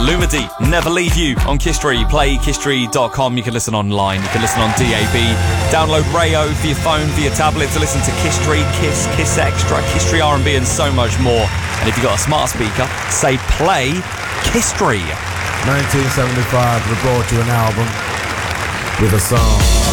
Lumidee, Never Leave You on Kisstree. Play kisstree.com. You can listen online. You can listen on DAB. Download Rayo for your phone, for your tablet to listen to Kisstree, Kiss, Kiss Extra, Kisstree R&B and so much more. And if you've got a smart speaker, say play Kisstree. 1975, we brought you an album with a song.